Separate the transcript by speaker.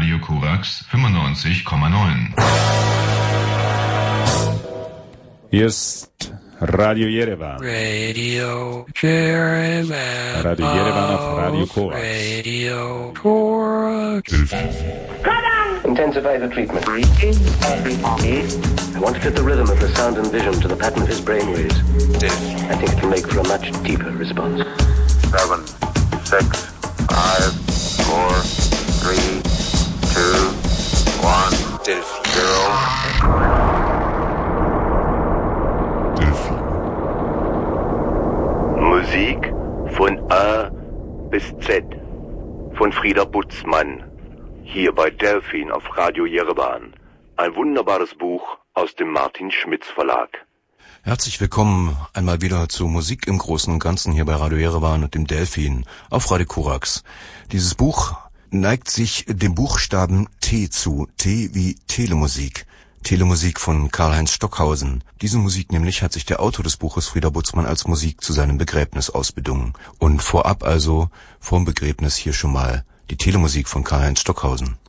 Speaker 1: Radio Korax 95,9.
Speaker 2: Hier ist Radio Yerevan.
Speaker 3: Radio Yerevan.
Speaker 2: Radio Yerevan auf Radio Korax.
Speaker 3: Radio Korax.
Speaker 4: Intensify the treatment. I want to fit the rhythm of the sound and vision to the pattern of his brainwaves. I think it will make for a much deeper response.
Speaker 5: 7, 6, 5, 4, 3, 2, 1, 0.
Speaker 6: Musik von A bis Z von Frieda Butzmann. Hier bei Delphin auf Radio Yerevan. Ein wunderbares Buch aus dem Martin Schmitz Verlag.
Speaker 7: Herzlich willkommen einmal wieder zu Musik im Großen und Ganzen hier bei Radio Yerevan und dem Delphin auf Radio Korax. Dieses Buch neigt sich dem Buchstaben T zu. T wie Telemusik. Telemusik von Karl-Heinz Stockhausen. Diese Musik nämlich hat sich der Autor des Buches Frieda Butzmann als Musik zu seinem Begräbnis ausbedungen. Und vorab also, vorm Begräbnis hier schon mal die Telemusik von Karl-Heinz Stockhausen.